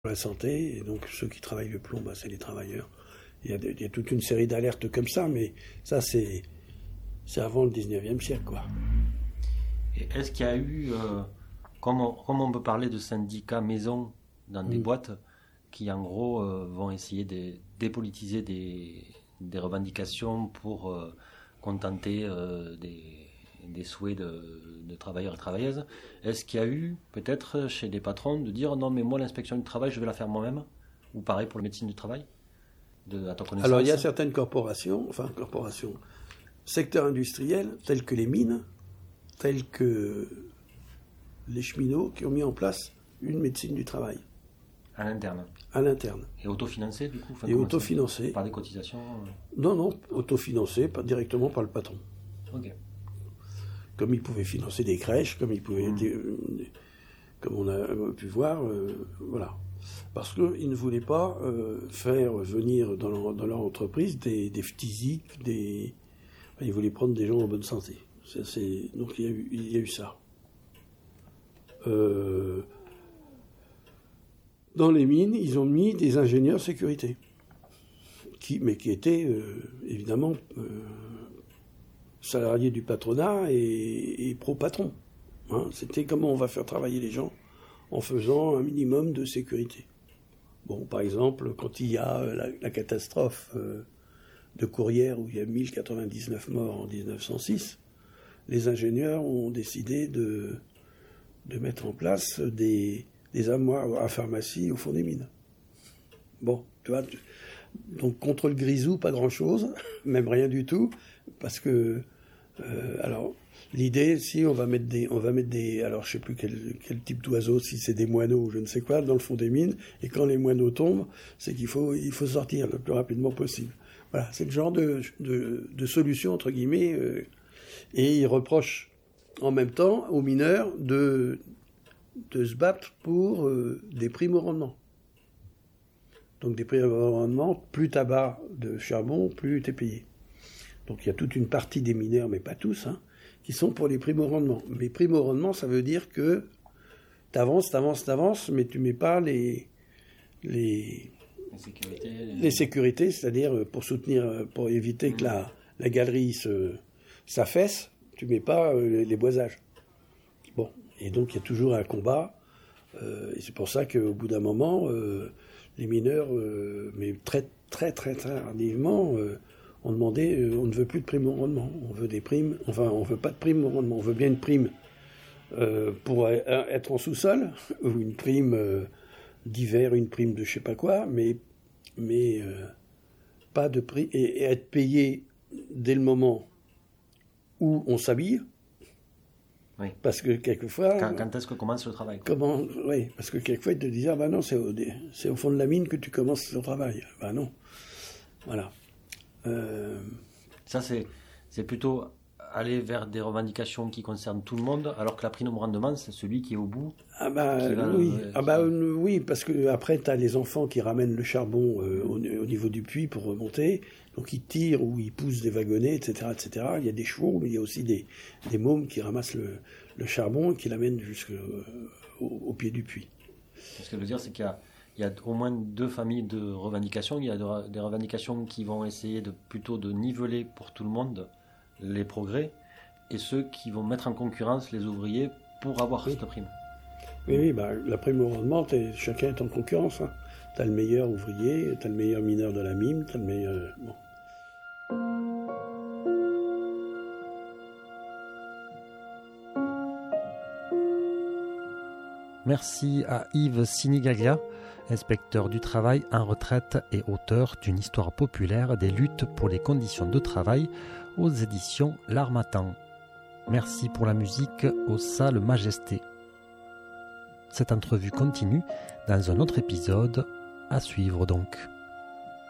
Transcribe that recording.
la santé, et donc ceux qui travaillent le plomb, c'est les travailleurs. Il y a toute une série d'alertes comme ça, mais ça, c'est avant le 19e siècle, quoi. Et est-ce qu'il y a eu, comme on peut parler de syndicats maison dans des boîtes, qui en gros vont essayer de dépolitiser des revendications pour contenter des souhaits de travailleurs et travailleuses. Est-ce qu'il y a eu, peut-être, chez des patrons, de dire non, mais moi, l'inspection du travail, je vais la faire moi-même? Ou pareil pour la médecine du travail, à ta connaissance? Alors, il y a certaines corporations, secteurs industriels, tels que les mines, tels que les cheminots, qui ont mis en place une médecine du travail. À l'interne. À l'interne. Et autofinancé, du coup? Et autofinancé. Par des cotisations? Non, autofinancé, pas directement par le patron. Ok. Comme il pouvait financer des crèches, comme on a pu voir, voilà. Parce qu'ils ne voulaient pas faire venir dans leur entreprise des phtisiques, ils voulaient prendre des gens en bonne santé. Donc il y a eu ça. Dans les mines, ils ont mis des ingénieurs sécurité, qui étaient évidemment salariés du patronat et pro-patron. Hein. C'était comment on va faire travailler les gens en faisant un minimum de sécurité. Bon, par exemple, quand il y a la catastrophe de Courrières où il y a 1099 morts en 1906, les ingénieurs ont décidé de mettre en place des armoires à pharmacie au fond des mines. Bon, tu vois, donc contre le grisou, pas grand-chose, même rien du tout, parce que alors l'idée, si on va mettre des, alors je sais plus quel type d'oiseaux, si c'est des moineaux ou je ne sais quoi, dans le fond des mines, et quand les moineaux tombent, c'est qu'il faut sortir le plus rapidement possible. Voilà, c'est le genre de solution entre guillemets, et ils reprochent en même temps aux mineurs de se battre pour des primes au rendement. Donc des primes au rendement, plus t'as bas de charbon, plus t'es payé. Donc il y a toute une partie des mineurs, mais pas tous, qui sont pour les primes au rendement. Mais primes au rendement, ça veut dire que t'avances, mais tu mets pas les sécurités, c'est-à-dire pour éviter que la galerie s'affaisse, tu mets pas les boisages. Bon, et donc il y a toujours un combat, et c'est pour ça qu'au bout d'un moment, les mineurs, mais très très très très hardiment, ont demandé, on ne veut plus de primes au rendement, on veut des primes, on veut pas de primes au rendement, on veut bien une prime pour être en sous-sol, ou une prime d'hiver, une prime de je sais pas quoi, mais pas de prix, et être payé dès le moment où on s'habille. Oui. Parce que quelquefois... Quand est-ce que commence le travail? Oui, parce que quelquefois ils te disent, non, c'est au fond de la mine que tu commences ton travail. Non. Voilà. Ça, c'est plutôt aller vers des revendications qui concernent tout le monde, alors que la prime au rendement, c'est celui qui est au bout. Oui, parce que après tu as les enfants qui ramènent le charbon au niveau du puits pour remonter, donc ils tirent ou ils poussent des wagonnets, etc., etc. Il y a des chevaux, mais il y a aussi des mômes qui ramassent le charbon et qui l'amènent jusqu'au pied du puits. Ce que je veux dire, c'est qu'il y a au moins deux familles de revendications. Il y a des revendications qui vont essayer plutôt de niveler pour tout le monde les progrès, et ceux qui vont mettre en concurrence les ouvriers pour avoir cette prime. Oui, la prime au rendement, chacun est en concurrence. T'as le meilleur ouvrier, t'as le meilleur mineur de la mine, t'as le meilleur... Bon. Merci à Yves Sinigaglia, inspecteur du travail en retraite et auteur d'une histoire populaire des luttes pour les conditions de travail aux éditions L'Harmattan. Merci pour la musique aux Salles Majesté. Cette entrevue continue dans un autre épisode à suivre donc.